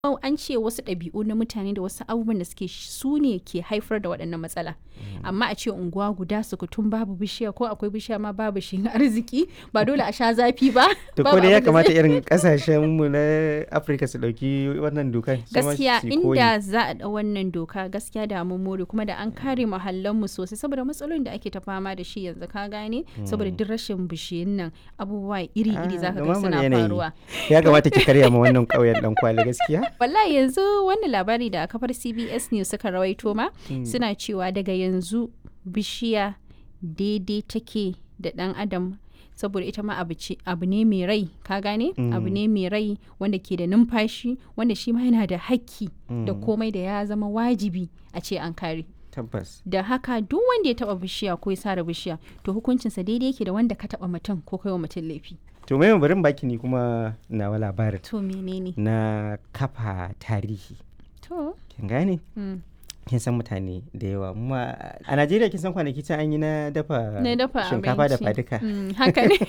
an ce wasu ɗabi'u na mutane da wasu abubuwan da suke su ne ke haifar da waɗannan matsala. Amma a ce unguwa guda sukutun babu bishiya ko akwai bishiya ma babu shi arziki ba dole a sha zafi ba. To ko da ya kamata irin kasashen mu na Afirka su dauki wannan dokar. Gaskiya inda za a ɗau wannan doka gaskiya da mun more kuma da an kare muhallan mu sosai saboda matsalolin da ake ta fama da shi yanzu ka gane saboda duk rashin bishiyun nan abubuwa iri-iri zaka ga suna faruwa. Ya kamata ki karya ma wannan ƙauyen dan kwali gaskiya. Wallahi yanzu wannan labari da kafar CBS News suka rawaito ma suna cewa daga yanzu bishiya daidai take da ɗan adam saboda ita ma abu ne mai rai ka gane abu ne mai rai wanda ke da numfashi wanda shi ma yana da hakki da komai da ya zama wajibi a ce an kare. Tabbas. Da haka duk wanda ya taba bishiya ko ya sare bishiya to hukuncinsa daidai yake da wanda ka taba mutum ko kai wa mutum laifi. To mai barin baki ni kuma nawa labarin. To menene? Na kafa tarihi. To. Kin gane? Kin san mutane da yawa kuma a Najeriya kin san kwanaki can an yi na dafa shinkafa da faduka. Haka ne.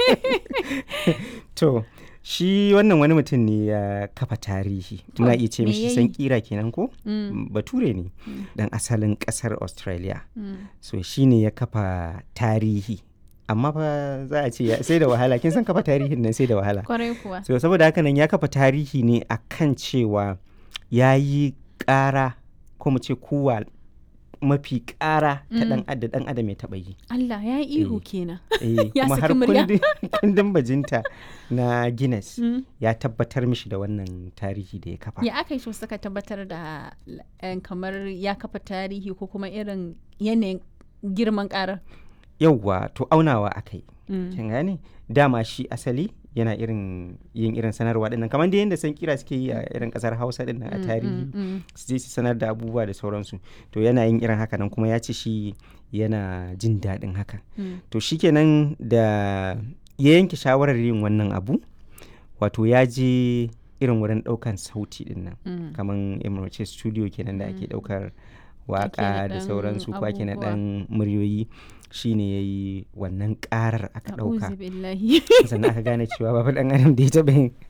To shi wannan wani mutum ne ya kafa tarihi. Muna iya ce mishi san kira kenan ko? Bature ne dan asalin kasar Australia. So shi ne ya kafa tarihi. Amma fa za a ce sai da wahala kin san kafa tarihin nan sai da wahala. Kwarai kuwa. So saboda haka nan ya kafa tarihi ne akan cewa ya yi ƙara ko mu ce kuwa mafi ƙara ta dan adam ya taɓa yi. Allah ya yi ihu kenan. Ya kuma har kundin bajinta na Guinness ya tabbatar mishi da wannan tarihi da ya kafa. Ya aka yi so suka tabbatar da kamar ya kafa tarihi ko kuma irin yanayin girman ƙarar. Yauwa to aunawa aka yi. Kin gane? Dama shi asali yana yin irin sanarwa dinnan kamar da yadda san kira suke yi a irin kasar Hausa dinnan a tarihi su je su sanar da abubuwa da sauransu to yana yin irin haka nan kuma ya ce shi yana jin daɗin haka to shikenan da ya yanke shawarar yin wannan abu wato ya je irin wurin ɗaukan sauti dinnan kamar emirce studio kenan da ake ɗaukar waka da sauransu ko ake na ɗan muryoyi shine ya yi wannan karar aka ɗauka sannan aka gane cewa babu ɗan adam da ya taɓa yin